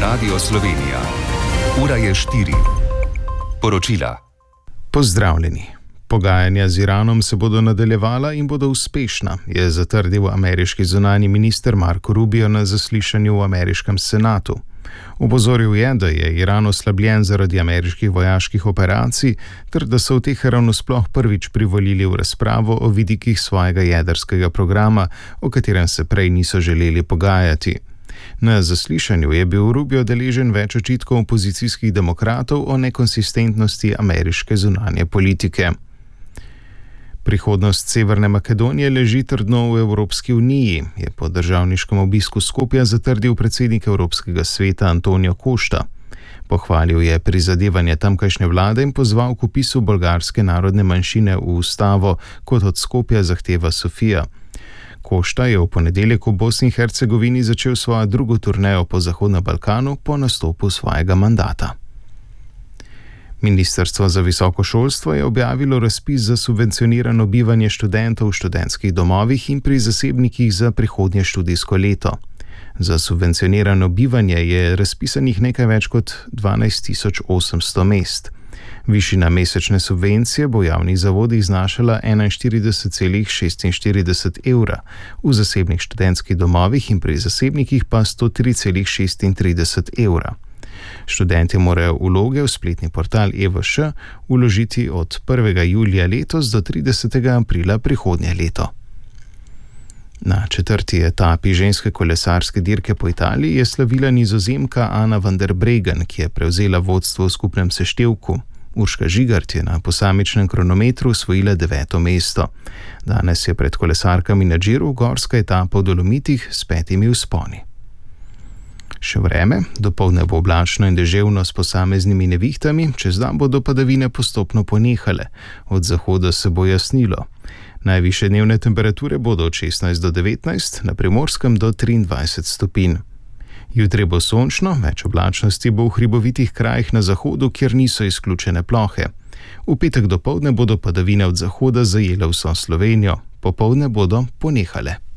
Radio Slovenija. Ura je 4. Poročila. Pozdravljeni. Pogajanja z Iranom se bodo nadaljevala in bodo uspešna, je zatrdil ameriški zunanji minister Marco Rubio na zaslišanju v ameriškem senatu. Opozoril je, da je Iran oslabljen zaradi ameriških vojaških operacij, ter da so v Teheranu sploh prvič privolili v razpravo o vidikih svojega jedrskega programa, o katerem se prej niso želeli pogajati. Na zaslišanju je bil Rubio deležen več očitkov opozicijskih demokratov o nekonsistentnosti ameriške zunanje politike. Prihodnost Severne Makedonije leži trdno v Evropski uniji, je po državniškem obisku Skopja zatrdil predsednik Evropskega sveta Antonio Costa. Pohvalil je prizadevanje tamkajšnje vlade in pozval k vpisu bolgarske narodne manjšine v ustavo, kot od Skopja zahteva Sofija. Costa je v ponedeljek v Bosni in Hercegovini začel svojo drugo turnejo po Zahodnem Balkanu po nastopu svojega mandata. Ministrstvo za visoko šolstvo je objavilo razpis za subvencionirano bivanje študentov v študentskih domovih in pri zasebnikih za prihodnje študijsko leto. Za subvencionirano bivanje je razpisanih nekaj več kot 12.800 mest. Višina mesečne subvencije bo v javnih zavodih znašala 41,46 evra, v zasebnih študentskih domovih in pri zasebnikih pa 103,36 evra. Študenti morajo vloge v spletni portal EVŠ vložiti od 1. julija letos do 30. aprila prihodnje leto. Na 4. etapi ženske kolesarske dirke po Italiji je slavila Nizozemka Ana van der Breggen, ki je prevzela vodstvo v skupnem seštevku. Urška Žigart je na posamičnem kronometru osvojila 9. mesto. Danes je pred kolesarkami na Džiru gorska etapa v Dolomitih s 5 vzponi. Še vreme, dopoldne bo oblačno in deževno s posameznimi nevihtami, čez dan bodo padavine postopno ponehale, od zahoda se bo jasnilo. Najvišje dnevne temperature bodo od 16 do 19, na Primorskem do 23 stopinj. Jutri bo sončno, več oblačnosti bo v hribovitih krajih na zahodu, kjer niso izključene plohe. V petek dopoldne bodo padavine od zahoda zajele vso Slovenijo, popoldne bodo ponehale.